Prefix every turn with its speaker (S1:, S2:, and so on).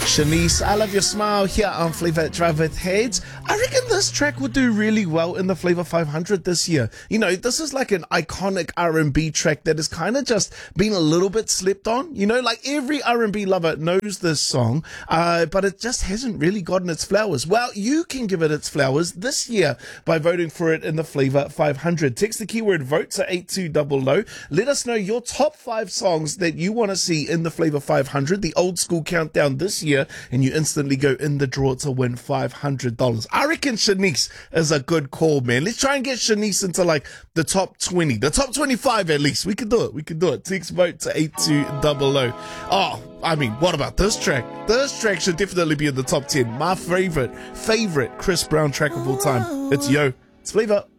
S1: Shanice, I love your smile here on Flavor Drive with Heads. I reckon this track would do really well in the Flavor 500 this year. You know, this is like an iconic R&B track that has kind of just been a little bit slept on. You know, like every R&B lover knows this song, but it just hasn't really gotten its flowers. Well, you can give it its flowers this year by voting for it in the Flavor 500. Text the keyword VOTE to 8200. Let us know your top 5 songs that you want to see in the Flavor 500, the old school countdown this year, and you instantly go in the draw to win $500. I reckon Shanice is a good call, man. Let's try and get Shanice into like the top 20, the top 25 at least. We can do it. Text VOTE to 8200. Oh, I mean, what about this track? This track should definitely be in the top 10. My favorite Chris Brown track of all time. It's Yo. It's Flavor.